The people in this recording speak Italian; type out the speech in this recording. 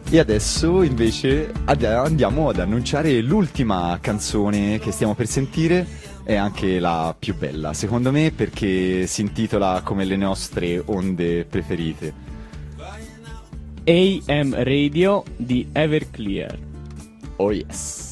E adesso invece andiamo ad annunciare l'ultima canzone che stiamo per sentire, è anche la più bella, secondo me, perché si intitola come le nostre onde preferite. AM Radio di Everclear. Oh yes!